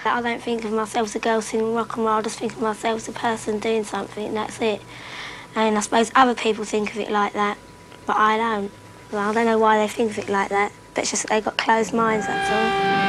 I don't think of myself as a girl singing rock and roll, I just think of myself as a person doing something, and that's it. And I suppose other people think of it like that, but I don't. Well, I don't know why they think of it like that, but it's just that they've got closed minds, that's all.